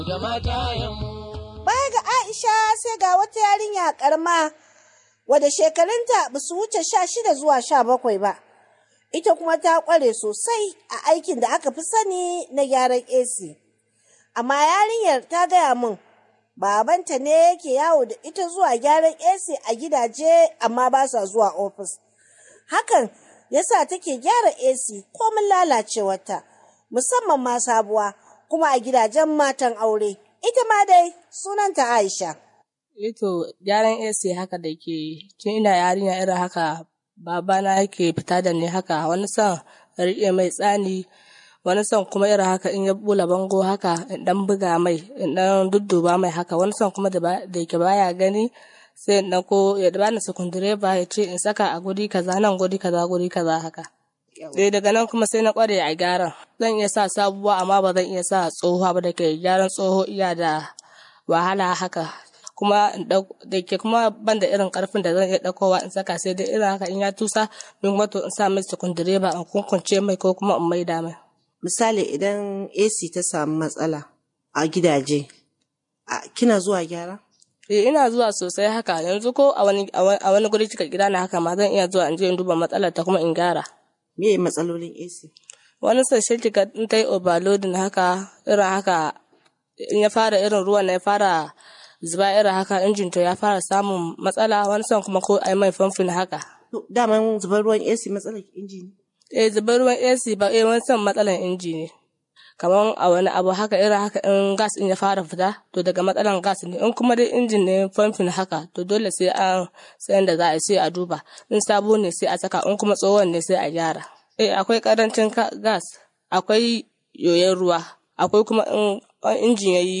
Baya ga Aisha sai ga wata yarinya karma wadda shekarunta ba su wuce 16 zuwa 17 ba. Ita kuma ta kware sosai a aikin da aka fi sani na gyaran AC. Amma yarinyar ta gaya min babanta ne yake yawo da ita zuwa gyaran AC a gidaje amma ba sa zuwa ofis. Hakan yasa take gyara AC komin lalacewarta, musamman ma sabuwa kuma a gidajen matan aure. Ita ma dai sunanta Aisha. Ito gyaran AC haka da ke tun ina yarinya irin haka babana yake fita da ni haka wani son riƙe mai tsani wani son kuma irin haka in ya bula bango haka in dan buga mai in dan dudduba mai haka wani son kuma da yake baya gani sai in ko ya bani sukundireba ya ce in saka a guri kaza nan guri kaza haka. Daga nan kuma sai na kware a gyaran. Zan iya sa sabuwa amma ba zan iya sa tsohuwa ba da ke gyaran tsoho iya da wahala haka. Kuma da ke kuma ban da irin karfin da zan iya ɗaukowa in saka sai dai irin haka in ya tusa min wato in sa mai sukundireba in kunkunce mai ko kuma in maida mai. Misali idan AC ta samu matsala a gidaje, kina zuwa gyara? Ina zuwa sosai haka yanzu ko a wani guri cika gida na haka ma zan iya zuwa in je in duba matsalar ta kuma in gyara. Me matsalolin AC? Wani sashen kika in ta yi overloading haka irin haka in ya fara irin ruwan ya fara zuba irin haka injin to ya fara samun matsala wani son kuma ko ai mai famfin haka. Daman zubar ruwan AC matsalar inji ne? Zubar ruwan AC ba wani son matsalar inji ne. Kamar a wani abu haka irin haka in gas in ya fara fita to daga matsalan gas ne in kuma dai injin ne famfin haka to dole sai an sayan da za a sai a duba in sabo ne sai a saka in kuma tsohon ne sai a gyara. Akwai karancin gas akwai yoyon ruwa akwai kuma in injin yayi